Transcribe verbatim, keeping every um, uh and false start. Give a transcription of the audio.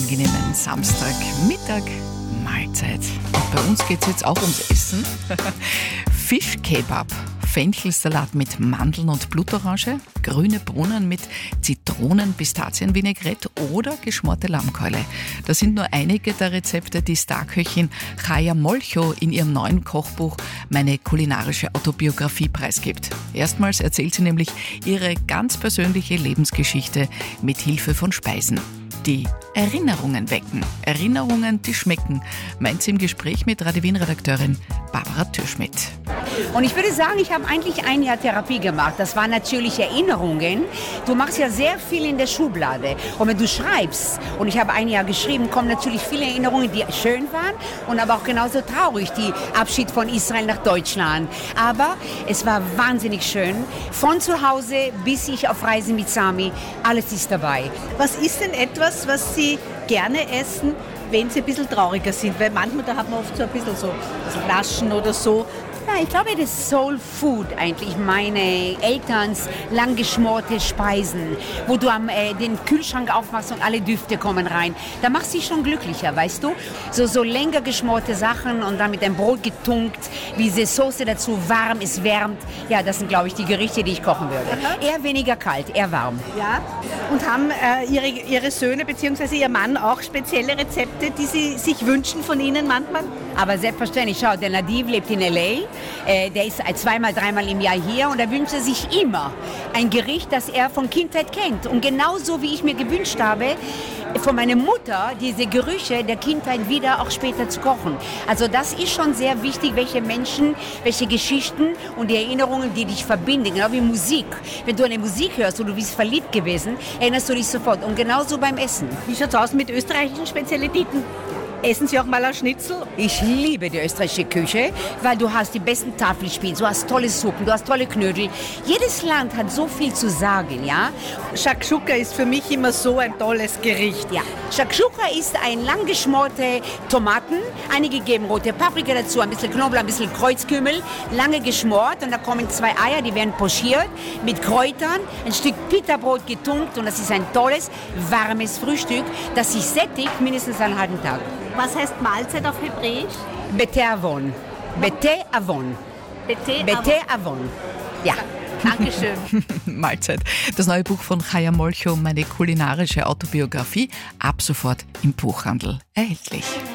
angenehmen Samstagmittag Mahlzeit. Bei uns geht es jetzt auch ums Essen. Fischkebab, Fenchelsalat mit Mandeln und Blutorange, grüne Bohnen mit Zitronen-Pistazien-Vinaigrette oder geschmorte Lammkeule. Das sind nur einige der Rezepte, die Starköchin Chaya Molcho in ihrem neuen Kochbuch Meine kulinarische Autobiografie preisgibt. Erstmals erzählt sie nämlich ihre ganz persönliche Lebensgeschichte mit Hilfe von Speisen, die Erinnerungen wecken. Erinnerungen, die schmecken, meint sie im Gespräch mit Radio Wien-Redakteurin Barbara Türschmidt. Und ich würde sagen, ich habe eigentlich ein Jahr Therapie gemacht. Das waren natürlich Erinnerungen. Du machst ja sehr viel in der Schublade. Und wenn du schreibst, und ich habe ein Jahr geschrieben, kommen natürlich viele Erinnerungen, die schön waren und aber auch genauso traurig. Die Abschied von Israel nach Deutschland. Aber es war wahnsinnig schön. Von zu Hause bis ich auf Reise mit Sami, alles ist dabei. Was ist denn etwas, was Sie gerne essen, wenn Sie ein bisschen trauriger sind? Weil manchmal, da hat man oft so ein bisschen so Flaschen oder so. Ja, ich glaube, das ist Soul Food eigentlich. Meine Elterns lang geschmorte Speisen, wo du am, äh, den Kühlschrank aufmachst und alle Düfte kommen rein. Da machst du dich schon glücklicher, weißt du? So, so länger geschmorte Sachen und dann mit dem Brot getunkt, diese Soße dazu warm, es wärmt. Ja, das sind, glaube ich, die Gerichte, die ich kochen würde. Aha. Eher weniger kalt, eher warm. Ja. Und haben äh, ihre, ihre Söhne bzw. Ihr Mann auch spezielle Rezepte, die Sie sich wünschen von Ihnen manchmal? Aber selbstverständlich, schau, der Nadiv lebt in L A. Äh, der ist zweimal, dreimal im Jahr hier und er wünscht sich immer ein Gericht, das er von Kindheit kennt. Und genauso wie ich mir gewünscht habe, von meiner Mutter diese Gerüche der Kindheit wieder auch später zu kochen. Also das ist schon sehr wichtig, welche Menschen, welche Geschichten und die Erinnerungen, die dich verbinden. Genau wie Musik. Wenn du eine Musik hörst und du bist verliebt gewesen, erinnerst du dich sofort. Und genauso beim Essen. Wie schaut es aus mit österreichischen Spezialitäten? Essen Sie auch mal ein Schnitzel? Ich liebe die österreichische Küche, weil du hast die besten Tafelspieß, du hast tolle Suppen, du hast tolle Knödel. Jedes Land hat so viel zu sagen, ja. Shakshuka ist für mich immer so ein tolles Gericht. Ja, Shakshuka ist ein lang geschmorte Tomaten, einige geben rote Paprika dazu, ein bisschen Knoblauch, ein bisschen Kreuzkümmel, lange geschmort und da kommen zwei Eier, die werden pochiert mit Kräutern, ein Stück Pita-Brot getunkt und das ist ein tolles, warmes Frühstück, das sich sättigt mindestens einen halben Tag. Was heißt Mahlzeit auf Hebräisch? Bete Avon. Bete Avon. Bete Bete Avon. Ja. Dankeschön. Mahlzeit. Das neue Buch von Chaya Molcho, Meine kulinarische Autobiografie, ab sofort im Buchhandel erhältlich.